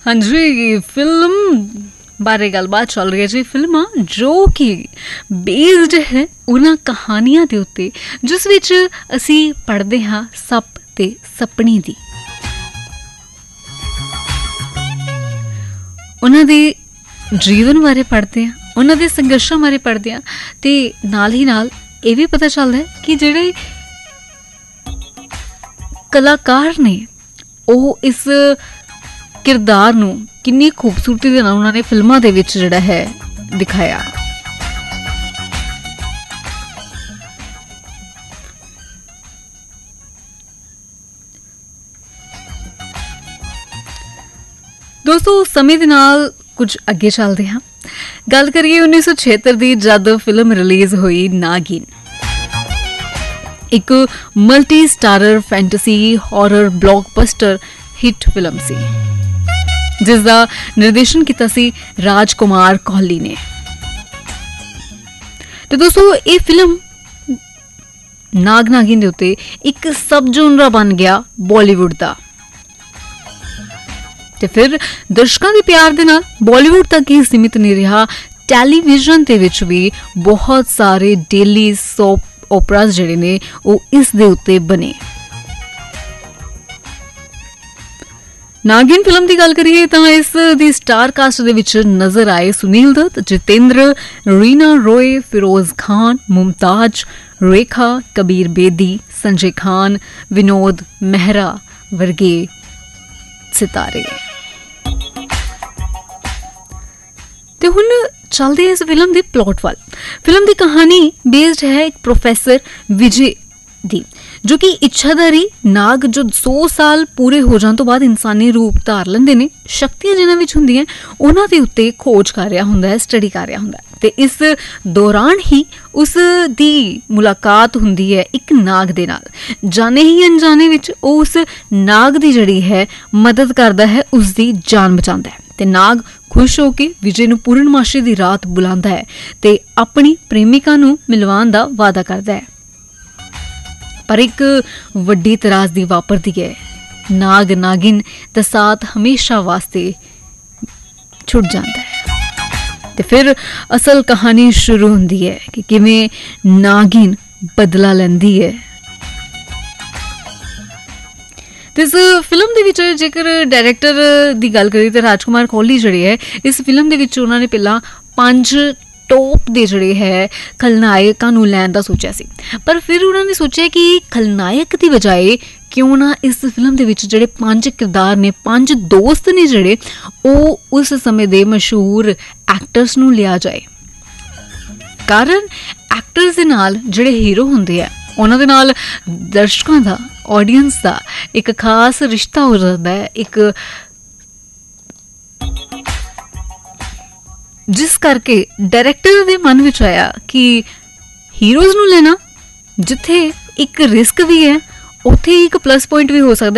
हाँ जी, फिल्म बारे गलबात चल रही है जी। फिल्म जो कि बेस्ड है उन्हां कहानियां दे उत्ते जिस विच असी पढ़दे हाँ सप ते सपनी दी। उन्हां दे जीवन बारे पढ़ते हैं, उन्हां दे संघर्षां बारे पढ़ते हैं ते नाल ही नाल ये भी पता चलता है कि जिहड़े कलाकार ने वो इस किरदार नूं किन्नी खूबसूरती दे नाल उन्होंने फिल्मां दे विच जिहड़ा है दिखाया। दोस्तों समय दे नाल कुछ अगे चलते हाँ, गल करिए 1976 की जद फिल्म रिलीज हुई नागिन। एक multi starrer fantasy horror blockbuster hit film सी जिसका निर्देशन किया सी राजकुमार कोहली ने। तो दोस्तों ये फिल्म नाग नागिन दे उत्ते एक सब जोनरा बन गया बॉलीवुड का। ते फिर दर्शकों के प्यार दे नाल बॉलीवुड तक ही सीमित नहीं रहा, टैलीविजन दे विच भी बहुत सारे डेली सोप ओपराज जिहड़े ने वो इस दे उत्ते बने। नागिन फिल्म की गल करिए तो इस दी स्टार कास्ट दे विच नजर आए सुनील दत्त, जितेंद्र, रीना रॉय, फिरोज खान, मुमताज, रेखा, कबीर बेदी, संजय खान, विनोद मेहरा वर्गे सितारे। ते हुण चलदे इस फिल्म दे प्लॉट वाल। फिल्म की कहानी बेस्ड है एक प्रोफेसर विजय दी जो कि इच्छाधारी नाग जो 100 साल पूरे हो जाने तो बाद इंसानी रूप धार लेंदे ने, शक्तियां जिन्हां विच हुंदियां उन्हां दे उत्ते खोज कर रहा हुंदा है, स्टडी कर रहा हुंदा है। ते इस दौरान ही उस दी मुलाकात हुंदी है एक नाग दे नाल। जाने ही अनजाने विच उस नाग दी जड़ी है मदद करदा है, उसदी जान बचांदा है। ते नाग खुश होके विजय नूं पूर्णमाशी दी रात बुलांदा है ते अपनी प्रेमिका नूं मिलवाण दा वादा करदा है। पर एक वड्डी त्रासदी वापरदी है, नाग नागिन दा साथ हमेशा वास्ते छुट जाता है। ते फिर असल कहानी शुरू होंदी है कि किवें नागिन बदला लैंदी है। इस फिल्म दे विच जेकर डायरैक्टर दी गल करिए तो राजकुमार कोहली जिहड़े है इस फिल्म दे विच उन्होंने पहला 5 टॉप दे जिहड़े है खलनायकां नूं लैण दा सोचा सी, पर फिर उन्होंने सोचा कि खलनायक दी बजाए क्यों ना इस फिल्म दे विच जिहड़े 5 किरदार ने, 5 दोस्त ने जिहड़े वो उस समय दे मशहूर एक्टर्स नूं लिया जाए। कारण एक्टर्स दे नाल जिहड़े हीरो हुंदे आ उन्हां दे नाल दर्शकों दा, ऑडियंस दा एक खास रिश्ता हो जाता है, एक जिस करके डायरैक्टर दे मन विच आया कि हीरोज़ नूं लेना जिथे एक रिस्क भी है उत्थे एक प्लस पॉइंट भी हो सकता है